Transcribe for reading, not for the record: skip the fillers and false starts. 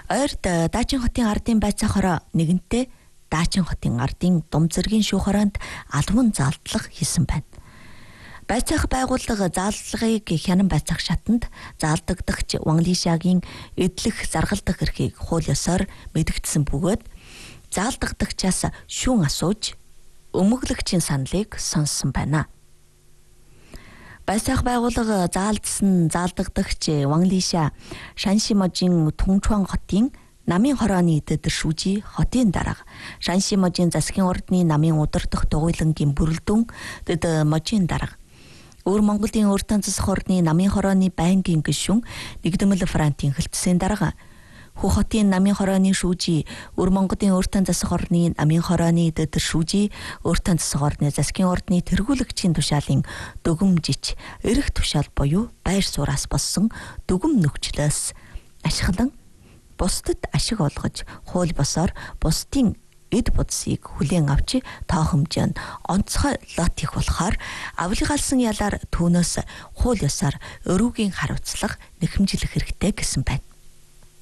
Ойрд Даачин хотын ардын байцаа хороо нэгэнтээ Даачин хотын ардын дум зэргийн шүүх хороонд албан заалтлага хийсэн байна. Байцаах байгууллага заалдлагыг хянан байцаах шатанд заалдагдагч Ван Лишагийн эдлэх заргалдах эрхийг хууль ёсоор мэдэгдсэн бөгөөд заалдагдагчаас шүүн асууж өмөглөгчийн саналыг сонссон байна. Байцаах байгууллага заалдсан заалдагдагч Ван Лиша Шаншиможийн Түнчуан хотын намын хорооны дэдэршүүжи хотын дарга Шаншиможийн засгийн ордны намын удирдах дугуйлангийн бүрэлдэхүүн дэдможийн дарга Өвөр Монголын Өөртөө засах ордны намын хорооны байнгын гишүүн Нэгдмэл Франтын хөлтсийн дарга Хүү хотын намын хорооны шүүжи Өвөр Монголын Өөртөө засах ордны намын хорооны дэдэршүүжи Өөртөө засах ордны засгийн ордны тэргүүлэгчийн тушаалын дүгэмжич эрх тушаал буюу байр суураас болсон дүгэм нөхцлөөс ашиглан бусдад ашиг олгож хууль босоор бусдын эд будсыг хүлээн авч тоо хэмжээнд онцгой лот их болохоор авлигалсан ялаар түүнээс хууль ёсоор өрүүгийн хариуцлага нэхэмжлэх хэрэгтэй гэсэн байна.